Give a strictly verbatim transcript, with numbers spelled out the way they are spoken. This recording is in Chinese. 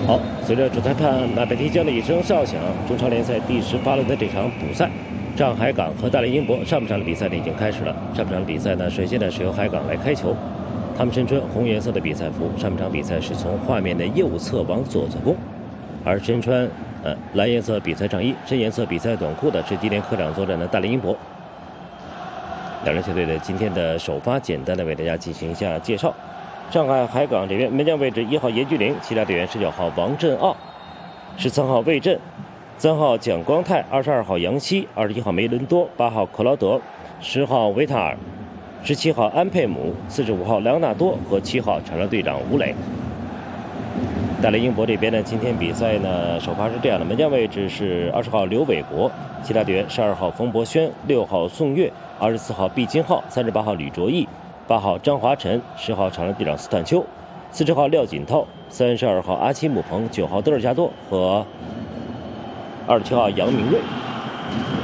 好，随着主裁判马贝提江的一声哨响，中超联赛第十八轮的这场补赛，上海港和大连英博上半场的比赛呢已经开始了。上半场比赛呢，首先呢是由海港来开球，他们身穿红颜色的比赛服。上半场比赛是从画面的右侧往左侧攻，而身穿呃蓝颜色比赛上衣、深颜色比赛短裤的是今天客场作战的大连英博。两支球队的今天的首发，简单的为大家进行一下介绍。上海海港这边门将位置一号严居凌，其他队员十九号王振奥，十三号魏震，三号蒋光泰，二十二号杨希，二十一号梅伦多，八号克劳德，十号维塔尔，十七号安佩姆，四十五号莱昂纳多和七号场上队长吴磊。大连英博这边呢，今天比赛呢首发是这样的：门将位置是二十号刘伟国，其他队员十二号冯博轩，六号宋岳，二十四号毕金浩，三十八号吕卓毅，八号张华晨，十号场上队长斯坦丘，四十号廖锦涛，三十二号阿奇姆彭，九号德尔加多和二十七号杨明瑞。